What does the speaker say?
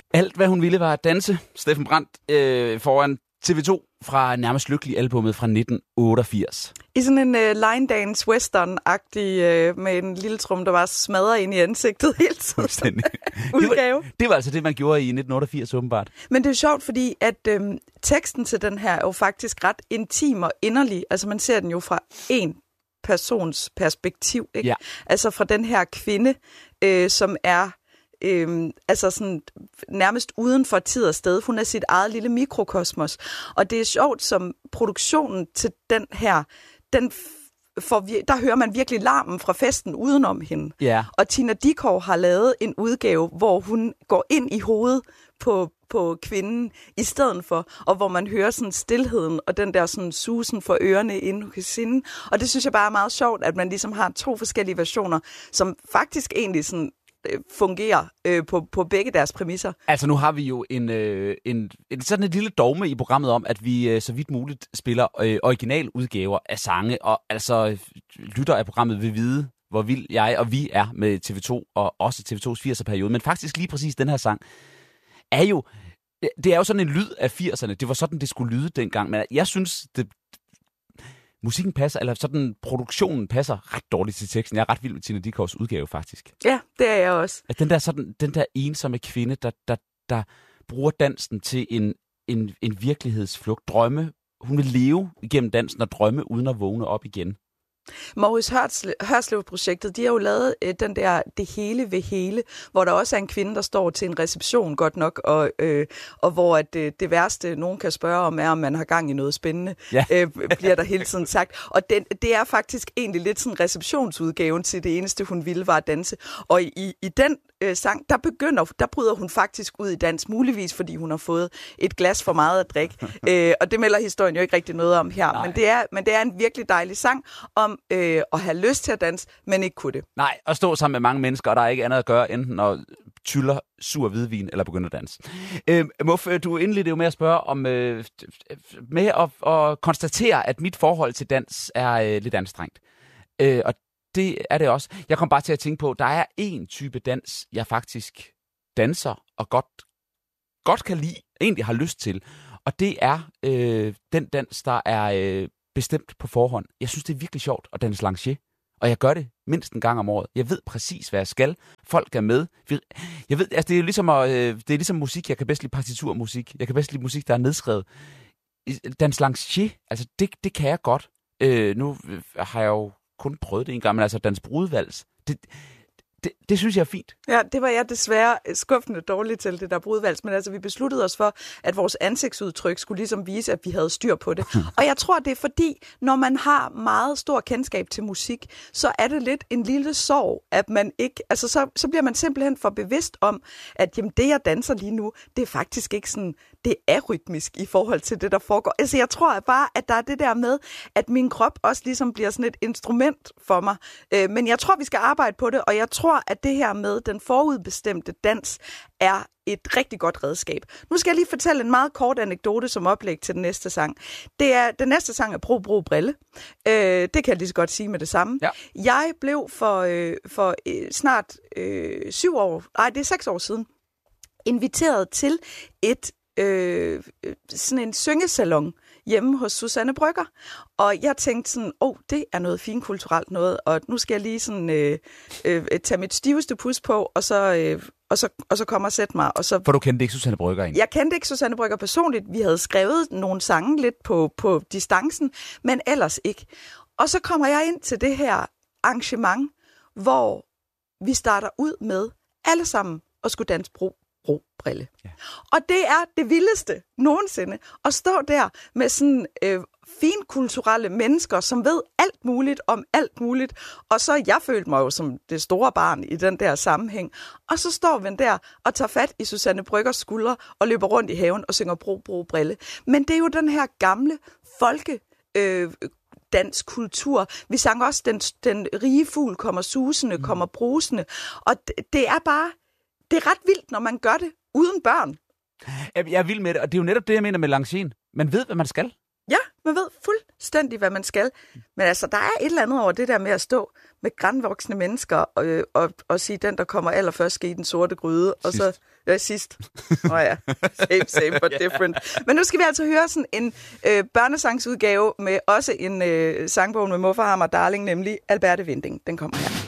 Alt, hvad hun ville, var at danse. Steffen Brandt foran TV2 fra Nærmest Lykkelig albumet fra 1988. I sådan en line dance western-agtig med en lille trum, der var smadret ind i ansigtet hele tiden. Udgave. Det var altså det, man gjorde i 1988 åbenbart. Men det er sjovt, fordi at teksten til den her er jo faktisk ret intim og inderlig. Altså man ser den jo fra en persons perspektiv, ikke? Ja. Altså fra den her kvinde, som er altså sådan nærmest uden for tid og sted. Hun er sit eget lille mikrokosmos. Og det er sjovt, som produktionen til den her, der hører man virkelig larmen fra festen udenom hende. Ja. Og Tina Dickow har lavet en udgave, hvor hun går ind i hovedet på kvinden i stedet for, og hvor man hører sådan stilheden og den der sådan susen for ørerne inde hos hende. Og det synes jeg bare er meget sjovt, at man ligesom har to forskellige versioner, som faktisk egentlig sådan fungerer på begge deres præmisser. Altså nu har vi jo en sådan et lille dogme i programmet om, at vi så vidt muligt spiller originaludgaver af sange, og altså lytter af programmet vil vide, hvor vild jeg og vi er med TV2, og også TV2's 80'er-periode. Men faktisk lige præcis den her sang er jo, det er jo sådan en lyd af 80'erne. Det var sådan, det skulle lyde dengang, men jeg synes, musikken passer, eller sådan produktionen passer ret dårligt til teksten. Jeg er ret vild med Tina Dickows udgave, faktisk. Ja, det er jeg også. At den der ensomme kvinde, der bruger dansen til en virkelighedsflugt. Drømme. Hun vil leve igennem dansen og drømme, uden at vågne op igen. Maurice Hørslev-projektet, de har jo lavet den der Det hele ved hele, hvor der også er en kvinde, der står til en reception godt nok, og hvor at, det værste, nogen kan spørge om, er, om man har gang i noget spændende, bliver der hele tiden sagt. Og det er faktisk egentlig lidt sådan receptionsudgaven til Det eneste, hun ville, var at danse. Og i den sang, der bryder hun faktisk ud i dans, muligvis fordi hun har fået et glas for meget at drikke. Og det melder historien jo ikke rigtig noget om her. Men det er en virkelig dejlig sang om at have lyst til at danse, men ikke kunne det. Nej, at stå sammen med mange mennesker, og der er ikke andet at gøre, enten at tyller sur hvidvin eller begynde at danse. Muff, du indledte jo med at spørge om, med at konstatere, at mit forhold til dans er lidt anstrengt. Og det er det også. Jeg kom bare til at tænke på, der er en type dans, jeg faktisk danser og godt kan lide, egentlig har lyst til. Og det er den dans, der er bestemt på forhånd. Jeg synes, det er virkelig sjovt at danse lancier. Og jeg gør det mindst en gang om året. Jeg ved præcis, hvad jeg skal. Folk er med. Jeg ved, altså, det er ligesom musik. Jeg kan bedst lide partiturmusik. Jeg kan bedst lide musik, der er nedskrevet. Dans lancier, altså det kan jeg godt. Nu har jeg jo kun prøvet det en gang, men altså dans brudevals, det synes jeg er fint. Ja, det var jeg desværre skuffende dårligt til, det der brudevals, men altså vi besluttede os for, at vores ansigtsudtryk skulle ligesom vise, at vi havde styr på det. Og jeg tror, det er fordi, når man har meget stor kendskab til musik, så er det lidt en lille sorg, at man ikke, altså så bliver man simpelthen for bevidst om, at jamen, det jeg danser lige nu, det er faktisk ikke sådan, det er rytmisk i forhold til det, der foregår. Altså jeg tror bare, at der er det der med, at min krop også ligesom bliver sådan et instrument for mig. Men jeg tror, vi skal arbejde på det, og jeg tror, at det her med den forudbestemte dans er et rigtig godt redskab. Nu skal jeg lige fortælle en meget kort anekdote som oplæg til den næste sang. Den næste sang er Bro, Bro, Brille. Det kan jeg lige så godt sige med det samme. Ja. Jeg blev for snart 6 år siden inviteret til sådan en syngesalon hjemme hos Susanne Brøgger. Og jeg tænkte sådan, det er noget finkulturelt noget, og nu skal jeg lige sådan tage mit stiveste pus på, og så komme og sætte mig. Og så, for du kendte ikke Susanne Brøgger egentlig? Jeg kendte ikke Susanne Brøgger personligt. Vi havde skrevet nogle sange lidt på distancen, men ellers ikke. Og så kommer jeg ind til det her arrangement, hvor vi starter ud med alle sammen at skulle danse brille. Ja. Og det er det vildeste nogensinde at stå der med sådan finkulturelle mennesker, som ved alt muligt om alt muligt. Og så jeg følte mig jo som det store barn i den der sammenhæng. Og så står vi der og tager fat i Susanne Brøggers skuldre og løber rundt i haven og synger bro, brille. Men det er jo den her gamle dansk kultur. Vi sang også, den rige fugl kommer susende, kommer brusende. Og det er bare, det er ret vildt, når man gør det uden børn. Jeg er vild med det, og det er jo netop det, jeg mener med lancien. Man ved, hvad man skal. Ja, Man ved fuldstændig, hvad man skal. Men altså, der er et eller andet over det der med at stå med grænvoksne mennesker og sige, den, der kommer allerførst, skal i den sorte gryde. Og så sidst. Same, but different. Men nu skal vi altså høre sådan en børnesangsudgave med også en sangbog med Muffe Hammer Darling, nemlig Alberte Winding. Den kommer her.